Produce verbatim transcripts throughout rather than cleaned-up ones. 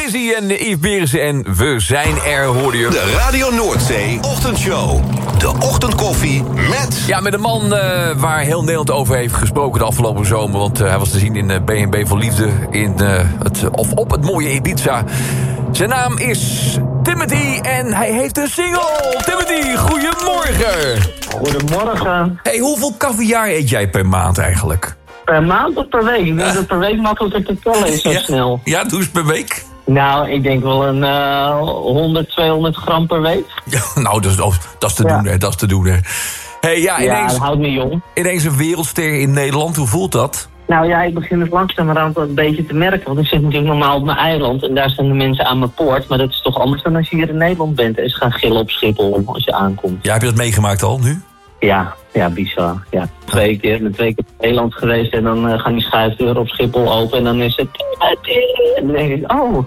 Izzy en Yves Berensen en We Zijn Er, hoorde je. De Radio Noordzee Ochtendshow. De ochtendkoffie met... Ja, met een man uh, waar heel Nederland over heeft gesproken de afgelopen zomer. Want uh, hij was te zien in uh, B en B voor Liefde in, uh, het, of op het mooie Ibiza. Zijn naam is Timothy en hij heeft een single. Timothy, goedemorgen. Goedemorgen. Hey, hoeveel caviar eet jij per maand eigenlijk? Per maand of per week? Ik denk dat per week makkelijker te tellen is zo ja? snel. Ja, doe eens per week. Nou, ik denk wel een uh, honderd, tweehonderd gram per week. Ja, nou, dat is, dat is te ja. doen, hè. Dat is te doen, hè. Hey, ja, ineens, ja, dat houdt me jong. Ineens een wereldster in Nederland. Hoe voelt dat? Nou ja, ik begin het langzamerhand een beetje te merken. Want ik zit natuurlijk normaal op mijn eiland en daar staan de mensen aan mijn poort. Maar dat is toch anders dan als je hier in Nederland bent en ze gaan gillen op Schiphol als je aankomt. Ja, heb je dat meegemaakt al, nu? Ja, ja, bizar. Ja, twee keer. Ik ben twee keer in Nederland geweest en dan uh, gaan die schuifdeuren op Schiphol open en dan is het... En dan denk ik, oh.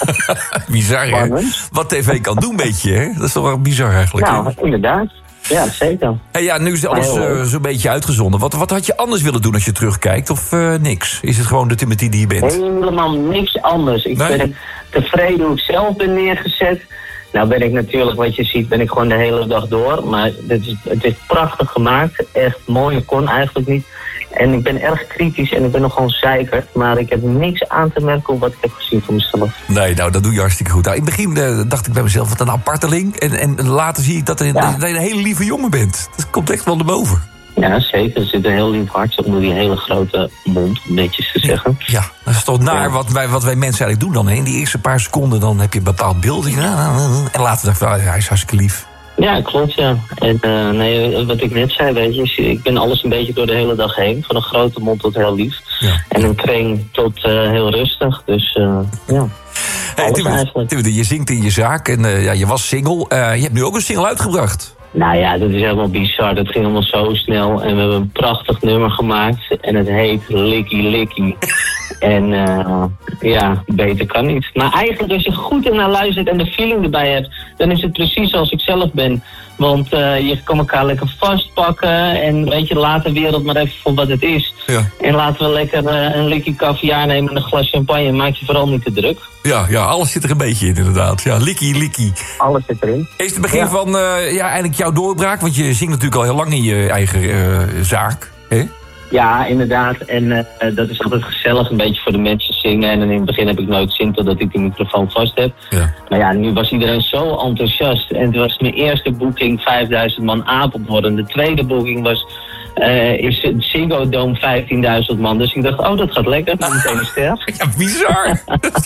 Bizar, hè? Wat tv kan doen, beetje, hè? Dat is toch wel bizar eigenlijk. Nou, hè? Inderdaad. Ja, zeker. Hey, ja, nu is alles uh, zo'n beetje uitgezonden. Wat, wat had je anders willen doen als je terugkijkt? Of uh, niks? Is het gewoon de Timothy die je bent? Helemaal niks anders. Ik nee? ben tevreden hoe ik zelf ben neergezet. Nou ben ik natuurlijk, wat je ziet, ben ik gewoon de hele dag door. Maar het is, het is prachtig gemaakt. Echt mooi, ik kon eigenlijk niet. En ik ben erg kritisch en ik ben nogal zeikerd. Maar ik heb niks aan te merken op wat ik heb gezien van mezelf. Nee, nou, dat doe je hartstikke goed. Nou, in het begin uh, dacht ik bij mezelf, wat een aparteling. En, en later zie ik dat, er, ja. dat je een hele lieve jongen bent. Dat komt echt wel naar boven. Ja, zeker. Er zit een heel lief hartje onder die hele grote mond, netjes te zeggen. Ja, dat is toch naar ja. wat, wij, wat wij mensen eigenlijk doen dan. Hè? In die eerste paar seconden dan heb je een bepaald beeld. En later dacht ik, oh, hij is hartstikke lief. Ja, klopt, ja. En uh, nee, wat ik net zei, weet je, ik ben alles een beetje door de hele dag heen. Van een grote mond tot heel lief. Ja. En een kring tot uh, heel rustig. Dus uh, ja, hey, Timothy, Timothy, je zingt in je zaak en uh, ja, je was single. Uh, je hebt nu ook een single uitgebracht. Nou ja, dat is helemaal bizar. Dat ging allemaal zo snel. En we hebben een prachtig nummer gemaakt. En het heet Licky Licky. En uh, ja, beter kan niet. Maar eigenlijk als je goed ernaar luistert en de feeling erbij hebt, dan is het precies zoals ik zelf ben. Want uh, je kan elkaar lekker vastpakken en weet je, laat de wereld maar even voor wat het is. Ja. En laten we lekker uh, een likkie caviar nemen en een glas champagne. Maak je vooral niet te druk. Ja, ja, alles zit er een beetje in inderdaad. Ja, likkie, likkie. Alles zit erin. Is het begin ja. van uh, ja, eigenlijk jouw doorbraak? Want je zingt natuurlijk al heel lang in je eigen uh, zaak, hè? Ja, inderdaad. En uh, dat is altijd gezellig, een beetje voor de mensen zingen. En in het begin heb ik nooit zin totdat ik de microfoon vast heb. Ja. Maar ja, nu was iedereen zo enthousiast. En het was mijn eerste boeking vijfduizend man Apeldoorn. En de tweede boeking was uh, is het Ziggo Dome vijftienduizend man. Dus ik dacht, oh, dat gaat lekker. Dan meteen een ster. Ja, bizar.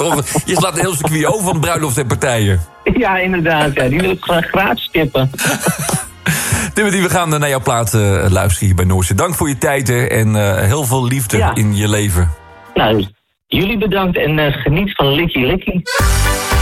Je slaat een heel circuit over van de bruiloft en partijen. Ja, inderdaad. Ja. Die wil ik graag gratis tippen. Timothy, we gaan naar jouw plaat uh, luisteren hier bij Noordzee. Dank voor je tijd hè, en uh, heel veel liefde ja. in je leven. Nou, jullie bedankt en uh, geniet van Licky Licky.